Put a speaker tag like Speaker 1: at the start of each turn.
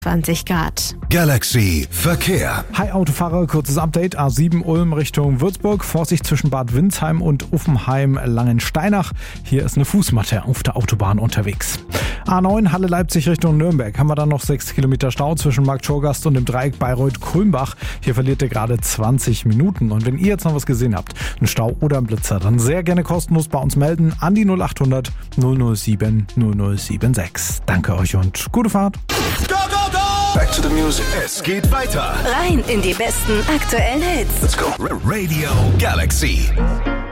Speaker 1: 20 Grad.
Speaker 2: Galaxy Verkehr.
Speaker 3: Hi Autofahrer, kurzes Update. A7 Ulm Richtung Würzburg. Vorsicht zwischen Bad Windsheim und Uffenheim-Langensteinach. Hier ist eine Fußmatte auf der Autobahn unterwegs. A9 Halle Leipzig Richtung Nürnberg. Haben wir dann noch 6 Kilometer Stau zwischen Marktschorgast und dem Dreieck Bayreuth-Kulmbach. Hier verliert ihr gerade 20 Minuten. Und wenn ihr jetzt noch was gesehen habt, einen Stau oder einen Blitzer, dann sehr gerne kostenlos bei uns melden an die 0800 007 0076. Danke euch und gute Fahrt.
Speaker 2: Go, go, go! Back to the music. Es geht weiter.
Speaker 1: Rein in die besten aktuellen Hits.
Speaker 2: Let's go. Radio Galaxy.